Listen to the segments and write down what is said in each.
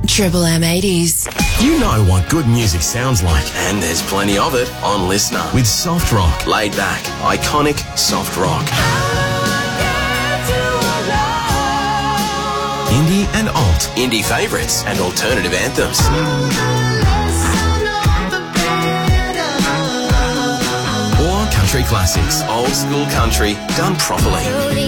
Triple M 80s. You know what good music sounds like. And there's plenty of it on Listener. With soft rock. Laid back, iconic soft rock. Indie and alt. Indie favourites and alternative anthems. Or country classics. Old school country done properly.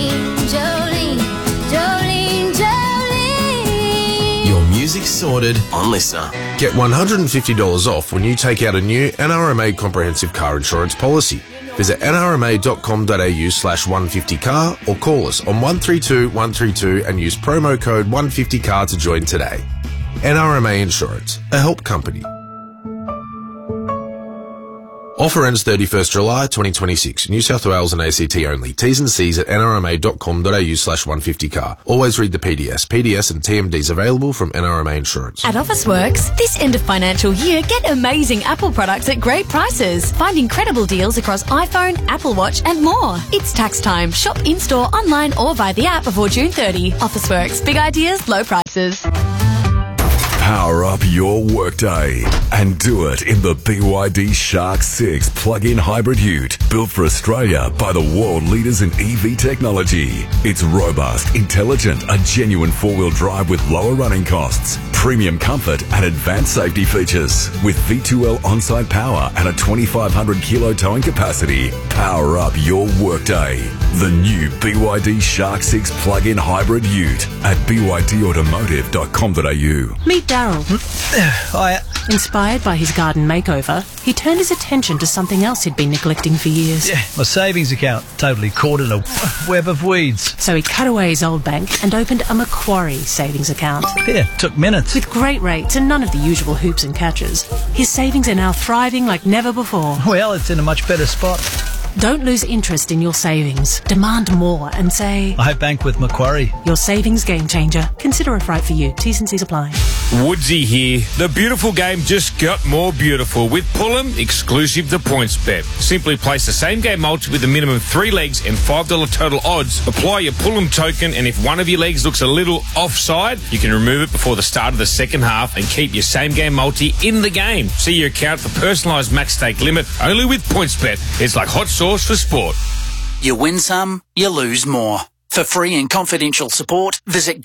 Your music sorted on Listener. Get $150 off when you take out a new NRMA comprehensive car insurance policy. Visit nrma.com.au/150car or call us on 132 132 and use promo code 150car to join today. NRMA Insurance, a help company. Offer ends 31st July 2026. New South Wales and ACT only. T's and C's at nrma.com.au/150car. Always read the PDS. PDS and TMDs available from NRMA Insurance. At Officeworks, this end of financial year, get amazing Apple products at great prices. Find incredible deals across iPhone, Apple Watch and more. It's tax time. Shop in-store, online or via the app before June 30. Officeworks. Big ideas, low prices. Power up your workday and do it in the BYD Shark 6 plug-in hybrid ute, built for Australia by the world leaders in EV technology. It's robust, intelligent, a genuine four-wheel drive with lower running costs, premium comfort and advanced safety features. With V2L on-site power and a 2,500 kilo towing capacity, power up your workday. The new BYD Shark 6 plug-in hybrid ute at bydautomotive.com.au. Meet Daryl. Inspired by his garden makeover, he turned his attention to something else he'd been neglecting for years. Yeah, my savings account, totally caught in a web of weeds. So he cut away his old bank and opened a Macquarie savings account. Yeah, took minutes. With great rates and none of the usual hoops and catches, his savings are now thriving like never before. Well, it's in a much better spot. Don't lose interest in your savings. Demand more and say, I bank with Macquarie. Your savings game changer. Consider it right for you. T's and C's apply. Woodsy here. The beautiful game just got more beautiful with Pullum exclusive to PointsBet. Simply place the same game multi with a minimum 3 legs and $5 total odds. Apply your Pullum token, and if one of your legs looks a little offside, you can remove it before the start of the second half and keep your same game multi in the game. See your account for personalised max stake limit only with PointsBet. It's like hot sauce for sport. You win some, you lose more. For free and confidential support, visit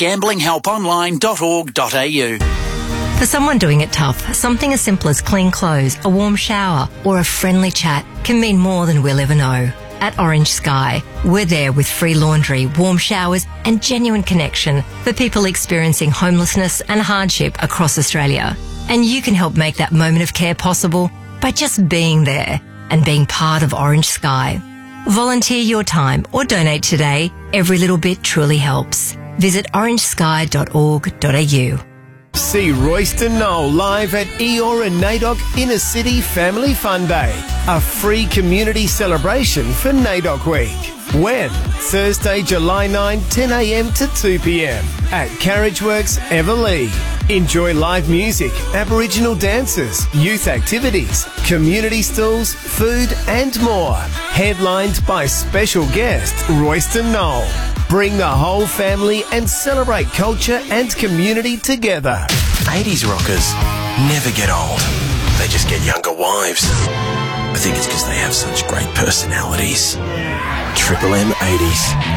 gamblinghelponline.org.au. For someone doing it tough, something as simple as clean clothes, a warm shower, or a friendly chat can mean more than we'll ever know. At Orange Sky, we're there with free laundry, warm showers, and genuine connection for people experiencing homelessness and hardship across Australia. And you can help make that moment of care possible by just being there and being part of Orange Sky. Volunteer your time or donate today. Every little bit truly helps. Visit orangesky.org.au. See Royston Knoll live at Eeyore and NAIDOC Inner City Family Fun Day, a free community celebration for NAIDOC Week. When? Thursday, July 9, 10 a.m. to 2 p.m. at Carriageworks, Everleigh. Enjoy live music, Aboriginal dances, youth activities, community stalls, food and more. Headlined by special guest Royston Knoll. Bring the whole family and celebrate culture and community together. 80s rockers never get old. They just get younger wives. I think it's because they have such great personalities. Triple M 80s.